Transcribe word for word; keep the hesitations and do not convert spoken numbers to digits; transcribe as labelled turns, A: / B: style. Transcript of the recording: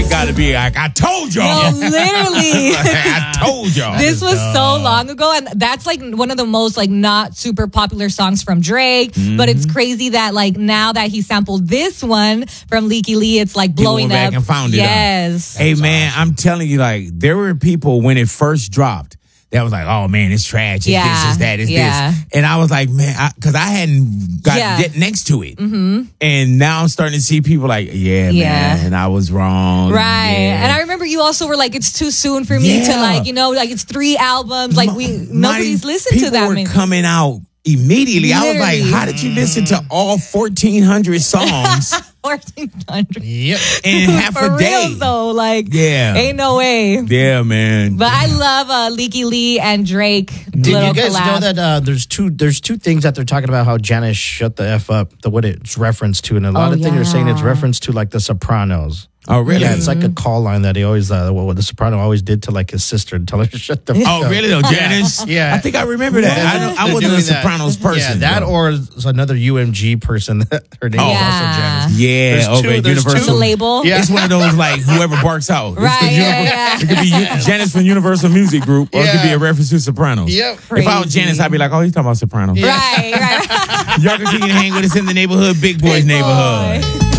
A: You gotta be like, I told y'all.
B: No, literally.
A: I told y'all.
B: This was so long ago, and that's like one of the most like not super popular songs from Drake. Mm-hmm. But it's crazy that like now that he sampled this one from Leaky Lee, it's like blowing
A: People went
B: up.
A: back and found it.
B: Yes.
A: Up. Hey man, awesome. I'm telling you, like there were people when it first dropped that was like, oh man, it's trash. It's
B: yeah.
A: this, it's that, it's
B: yeah.
A: this. And I was like, man, because I, I hadn't got
B: yeah.
A: get next to it.
B: Mm-hmm.
A: And now I'm starting to see people like, yeah,
B: yeah.
A: man, I was wrong.
B: Right.
A: Yeah.
B: And I remember you also were like, it's too soon for me
A: yeah.
B: to like, you know, like it's three albums. Like we nobody's
A: My,
B: listened to that.
A: People were
B: many.
A: coming out immediately.
B: Literally.
A: I was like, how did you listen to all fourteen hundred songs?
B: fourteen hundred
C: Yep.
A: In half
B: For
A: a day.
B: real though, like
A: yeah.
B: ain't no way.
A: Yeah, man.
B: But I love uh, Leaky Lee and Drake.
C: Did
B: little
C: you guys
B: collab.
C: know that uh, there's two there's two things that they're talking about how Janice shut the F up, the what it's referenced to, and a lot
B: Oh,
C: of things
B: yeah.
C: they're saying it's reference to like the Sopranos.
A: Oh, really?
C: Yeah, it's like a call line that he always, uh, what the Soprano always did to like his sister and tell her to shut the fuck
A: Oh,
C: up.
A: really though, Janice?
C: Yeah.
A: I think I remember that. I, don't, I
C: They're
A: wasn't a
C: doing
A: Sopranos
C: that.
A: person.
C: Yeah, that
A: though.
C: or another U M G person. Her name
A: Oh.
C: is
B: Yeah.
C: also Janice.
A: Yeah,
C: There's
A: okay,
C: two- there's two-
A: Universal.
B: The label.
C: Yeah.
A: It's one of those like whoever barks out. It's
B: Right,
A: the
B: yeah,
A: Univer-
B: yeah.
A: It could be U- Janice from Universal Music Group, or it could be
C: Yeah.
A: a reference to Sopranos.
C: Yep.
A: If I was
B: Crazy.
A: Janice, I'd be like, oh, he's talking about Sopranos.
B: Right, right.
A: Y'all can hang with us in the neighborhood, Big Boys
B: Big
A: neighborhood.
B: boy.